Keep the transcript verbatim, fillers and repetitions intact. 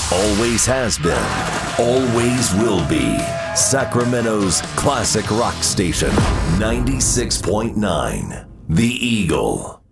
Always has been, always will be. Sacramento's classic rock station, ninety-six point nine, The Eagle.